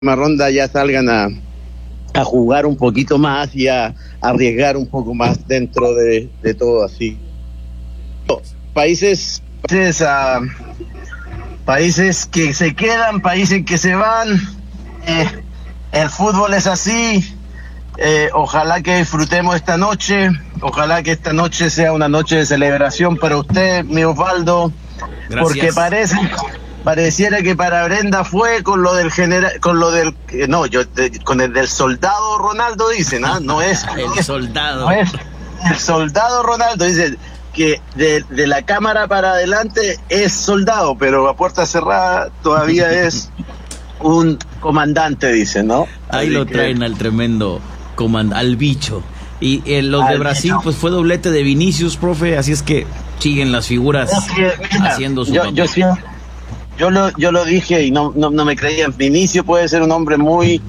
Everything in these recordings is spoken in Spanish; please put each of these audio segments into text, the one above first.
ronda ya salgan a jugar un poquito más y a arriesgar un poco más dentro de todo así. Países que se quedan, países que se van, el fútbol es así. Ojalá que disfrutemos esta noche, ojalá que esta noche sea una noche de celebración para usted, mi Osvaldo. Gracias. Porque pareciera que para Brenda fue con lo del con el del soldado Ronaldo, dicen, ¿ah? No es el soldado. No es el soldado Ronaldo, dice que de la cámara para adelante es soldado, pero a puerta cerrada todavía es un comandante, dicen, ¿no? Ahí así lo traen al tremendo al bicho. Y los de Brasil, pues fue doblete de Vinicius, profe, así es que siguen las figuras haciendo su papel. Yo lo dije y no me creían. Vinicius puede ser un hombre muy,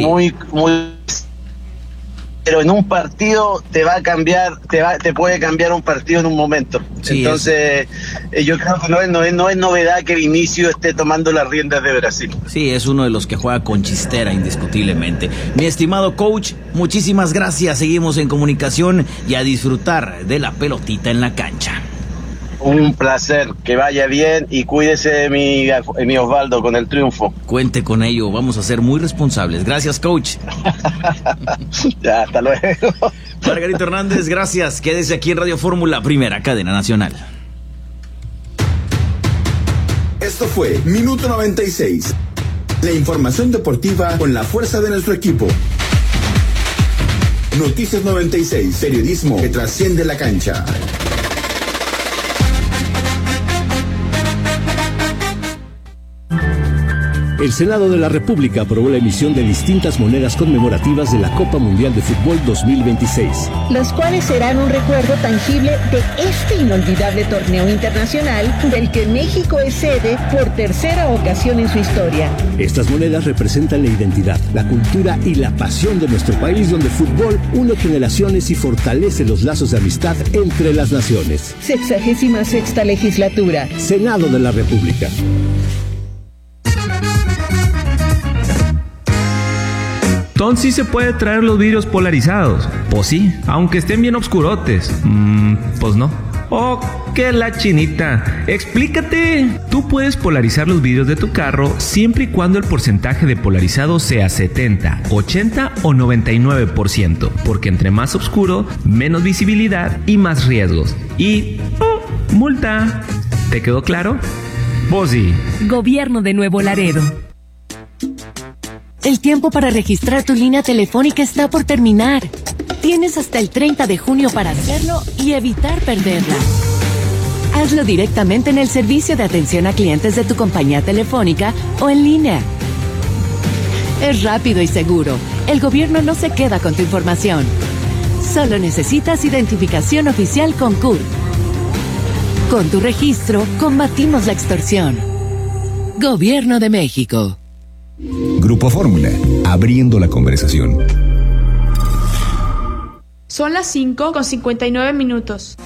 pero en un partido te va a cambiar, te puede cambiar un partido en un momento. Sí, entonces, yo creo que no es novedad que Vinicius esté tomando las riendas de Brasil. Sí, es uno de los que juega con chistera, indiscutiblemente. Mi estimado coach, muchísimas gracias. Seguimos en comunicación y a disfrutar de la pelotita en la cancha. Un placer, que vaya bien y cuídese de mi Osvaldo con el triunfo. Cuente con ello, vamos a ser muy responsables. Gracias, coach. Ya, hasta luego. Margarito Hernández, gracias. Quédese aquí en Radio Fórmula, primera cadena nacional. Esto fue Minuto 96. La información deportiva con la fuerza de nuestro equipo. Noticias 96, periodismo que trasciende la cancha. El Senado de la República aprobó la emisión de distintas monedas conmemorativas de la Copa Mundial de Fútbol 2026. Las cuales serán un recuerdo tangible de este inolvidable torneo internacional del que México es sede por tercera ocasión en su historia. Estas monedas representan la identidad, la cultura y la pasión de nuestro país, donde el fútbol une generaciones y fortalece los lazos de amistad entre las naciones. 66ª legislatura. Senado de la República. Entonces sí se puede traer los vidrios polarizados. Pues sí, aunque estén bien obscurotes. Pues no. Oh, que la chinita. Explícate. Tú puedes polarizar los vidrios de tu carro siempre y cuando el porcentaje de polarizado sea 70, 80 o 99%. Porque entre más oscuro, menos visibilidad y más riesgos. Y... multa. ¿Te quedó claro? Pues sí. Gobierno de Nuevo Laredo. El tiempo para registrar tu línea telefónica está por terminar. Tienes hasta el 30 de junio para hacerlo y evitar perderla. Hazlo directamente en el servicio de atención a clientes de tu compañía telefónica o en línea. Es rápido y seguro. El gobierno no se queda con tu información. Solo necesitas identificación oficial con CURP. Con tu registro, combatimos la extorsión. Gobierno de México. Grupo Fórmula, abriendo la conversación. Son las 5:59.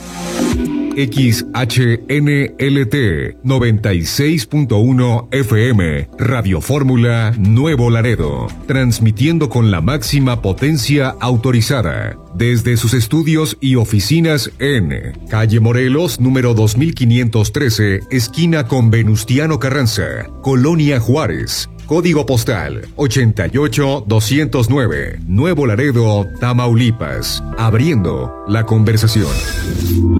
XHNLT 96.1 FM, Radio Fórmula Nuevo Laredo, transmitiendo con la máxima potencia autorizada desde sus estudios y oficinas en Calle Morelos, número 2513, esquina con Venustiano Carranza, Colonia Juárez. Código postal 88209, Nuevo Laredo, Tamaulipas. Abriendo la conversación.